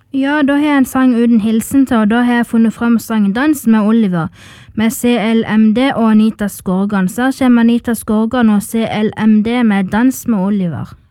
Ja, da har jeg en sang uten hilsen til, og da har jeg funnet frem sangen Dans med Oliver, med CLMD og Anita Skorgan. Så her kommer Anita Skorgan og CLMD med Dans med Oliver.